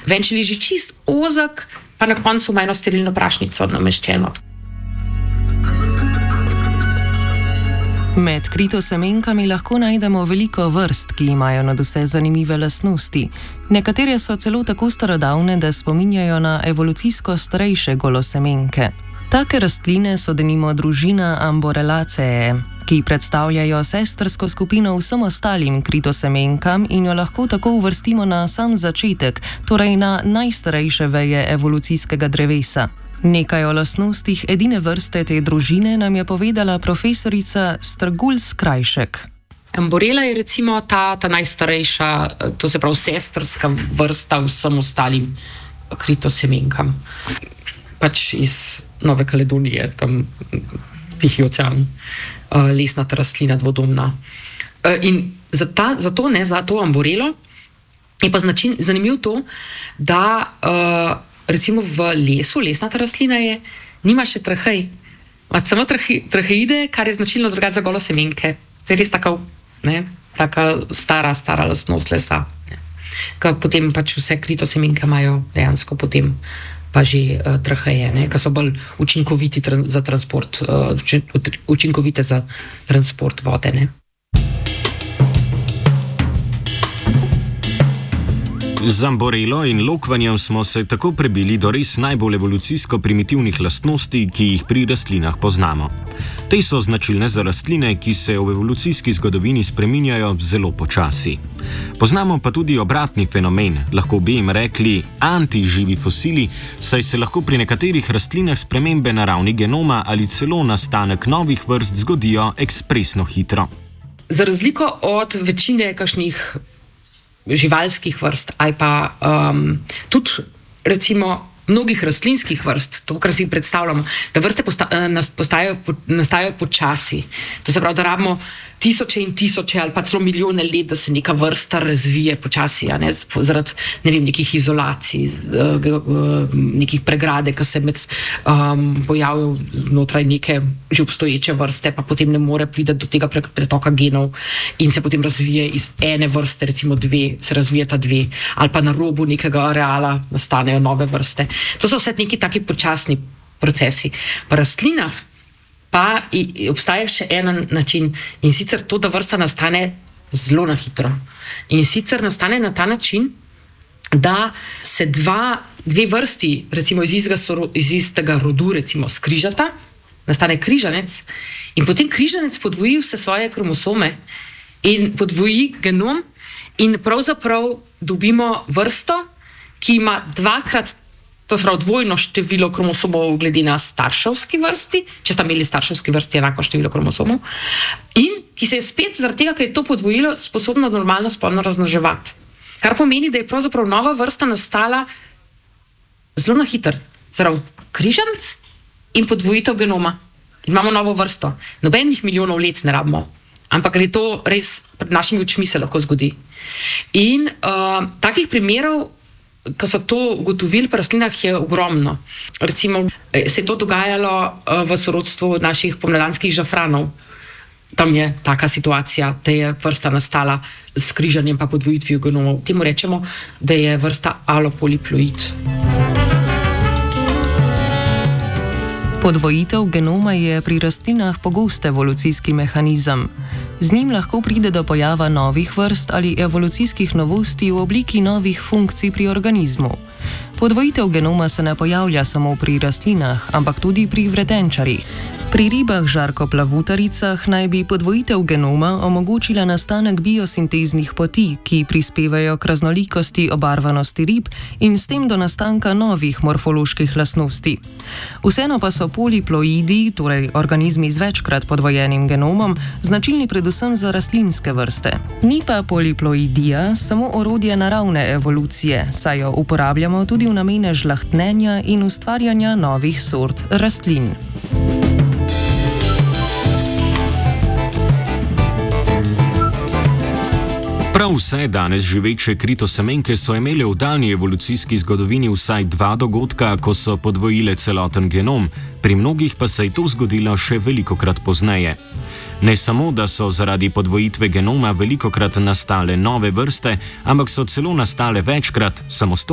venčili že čist ozek, pa na koncu ima eno sterilno prašnico nameščeno. Med kritosemenkami lahko najdemo veliko vrst, ki imajo nadvse zanimive lastnosti. Nekatere so celo tako starodavne, da spominjajo na evolucijsko starejše golosemenke. Take rastline so denimo družina Amborelaceae, ki predstavljajo sestrsko skupino vsem ostalim kritosemenkam in jo lahko tako uvrstimo na sam začetek, torej na najstarejše veje evolucijskega drevesa. Nekaj o lastnostih edine vrste te družine nam je povedala profesorica Strguls Krajšek. Amborela je recimo ta najstarejša, to se pravi sestrska vrsta vsem ostalim kritosemenkam. Pač iz Nove Kaledonije, tam Tihi ocean, lesnata rastlina, dvodomna. In za to amborelo je pa zanimivo to, da recimo v lesu, lesnata rastlina nima še trahej. Ima samo traheide, kar je značilno drugače za golosemenke. To je res taka stara lastnost lesa. Potem pač vse kritosemenke imajo dejansko potem pa že traheje, ki so bolj učinkovite za transport vode. Ne? Z amborelo in lokvanjem smo se tako prebili do res najbolj evolucijsko primitivnih lastnosti, ki jih pri rastlinah poznamo. Te so značilne za rastline, ki se v evolucijski zgodovini spreminjajo zelo počasi. Poznamo pa tudi obratni fenomen, lahko bi jim rekli antiživi fosili, saj se lahko pri nekaterih rastlinah spremembe na ravni genoma ali celo nastanek novih vrst zgodijo ekspresno hitro. Za razliko od večine kakšnih živalskih vrst ali pa tudi recimo mnogih rastlinskih vrst, to, kar si predstavljamo, da vrste nastajajo počasi. To se pravi, da rabimo tisoče in tisoče ali pa celo milijone let, da se neka vrsta razvije počasi, zaradi nekih izolacij, nekih pregrade, ki se pojavijo znotraj neke že obstoječe vrste, pa potem ne more priti do tega pretoka genov in se potem razvije iz ene vrste, recimo se razvijeta dve, ali pa na robu nekega areala nastanejo nove vrste. To so vse neki taki počasni procesi. V rastlinah pa obstaja še en način, in sicer to, da vrsta nastane zelo na hitro. In sicer nastane na ta način, da se dve vrsti, recimo iz istega rodu, recimo skrižata, nastane križanec, in potem križanec podvoji vse svoje kromosome in podvoji genom, in pravzaprav dobimo vrsto, ki ima to se pravi dvojno število kromosomov glede na starševski vrsti, če sta imeli starševski vrsti enako število kromosomov, in ki se je spet zaradi tega, ker je to podvojilo, sposobno normalno spolno razmnoževati. Kar pomeni, da je pravzaprav nova vrsta nastala zelo na hitro. Zaradi križanc in podvojitev genoma. In imamo novo vrsto. Nobenih milijonov let ne rabimo, ampak je to res pred našimi očmi se lahko zgodi. In takih primerov, ko so to ugotovili pri rastlinah, je ogromno. Recimo se je to dogajalo v sorodstvu naših pomladanskih žafranov. Tam je taka situacija, da je vrsta nastala s križanjem pa podvojitvijo genomov. Temu rečemo, da je vrsta alopoliploid. Podvojitev genoma je pri rastlinah pogost evolucijski mehanizem. Z njim lahko pride do pojava novih vrst ali evolucijskih novosti v obliki novih funkcij pri organizmu. Podvojitev genoma se ne pojavlja samo pri rastlinah, ampak tudi pri vretenčarjih. Pri ribah žarkoplavutaricah naj bi podvojitev genoma omogočila nastanek biosinteznih poti, ki prispevajo k raznolikosti obarvanosti rib in s tem do nastanka novih morfoloških lastnosti. Vseeno pa so poliploidi, torej organizmi z večkrat podvojenim genomom, značilni predvsem za rastlinske vrste. Ni pa poliploidija samo orodje naravne evolucije, saj jo uporabljamo tudi v namene žlahtnenja in ustvarjanja novih sort rastlin. Prav vse danes živeče kritosemenke so imele v daljni evolucijski zgodovini vsaj dva dogodka, ko so podvojile celoten genom, pri mnogih pa se je to zgodilo še velikokrat pozneje. Ne samo, da so zaradi podvojitve genoma velikokrat nastale nove vrste, ampak so celo nastale večkrat samostojno.